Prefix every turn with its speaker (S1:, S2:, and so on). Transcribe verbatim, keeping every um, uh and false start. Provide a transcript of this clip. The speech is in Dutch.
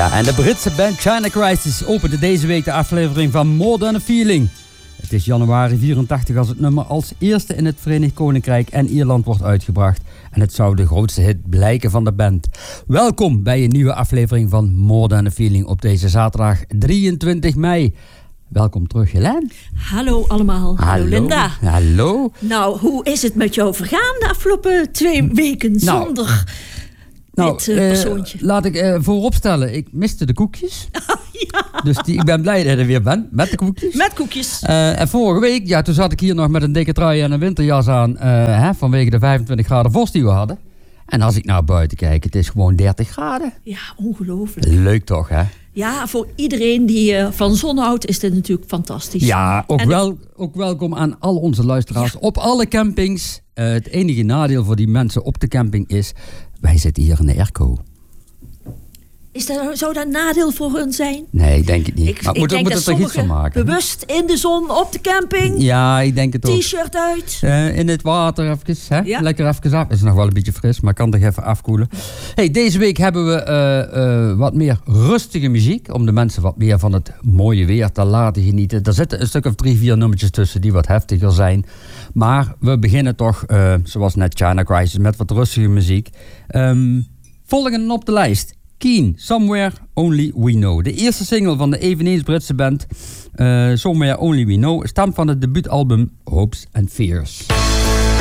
S1: Ja, en de Britse band China Crisis opende deze week de aflevering van More Than a Feeling. Het is januari vierentachtig als het nummer als eerste in het Verenigd Koninkrijk en Ierland wordt uitgebracht. En het zou de grootste hit blijken van de band. Welkom bij een nieuwe aflevering van More Than a Feeling op deze zaterdag drieëntwintig mei. Welkom terug, Helene.
S2: Hallo allemaal. Hallo, Hallo Linda.
S1: Hallo.
S2: Nou, hoe is het met jou vergaan de afgelopen twee weken nou, zonder
S1: nou,
S2: dit uh, persoontje?
S1: Uh, laat ik uh, vooropstellen, ik miste de koekjes. Ja. Dus die, ik ben blij dat je er weer bent, met de koekjes.
S2: Met koekjes.
S1: Uh, en vorige week, ja, toen zat ik hier nog met een dikke trui en een winterjas aan, uh, hè, vanwege de vijfentwintig graden vorst die we hadden. En als ik naar buiten kijk, het is gewoon dertig graden.
S2: Ja, ongelooflijk.
S1: Leuk toch, hè?
S2: Ja, voor iedereen die uh, van zon houdt is dit natuurlijk fantastisch.
S1: Ja, ook, wel, ook welkom aan al onze luisteraars. Ja. Op alle campings. Uh, het enige nadeel voor die mensen op de camping is, wij zitten hier in de airco.
S2: Is dat, zou dat een nadeel voor hun zijn?
S1: Nee, ik denk het niet.
S2: Ik,
S1: maar
S2: ik
S1: moet,
S2: denk
S1: moet
S2: dat
S1: het er iets van maken?
S2: Bewust in de zon, op de camping.
S1: Ja, ik denk het ook.
S2: T-shirt uit.
S1: Uh, in het water even, hè?
S2: Ja.
S1: Lekker even af. Het is nog wel een beetje fris, maar kan toch even afkoelen. Hey, deze week hebben we uh, uh, wat meer rustige muziek. Om de mensen wat meer van het mooie weer te laten genieten. Er zitten een stuk of drie, vier nummertjes tussen die wat heftiger zijn. Maar we beginnen toch, uh, zoals net China Crisis, met wat rustige muziek. Um, volgende op de lijst. Keen, Somewhere Only We Know. De eerste single van de eveneens Britse band uh, Somewhere Only We Know stamt van het debuutalbum Hopes and Fears.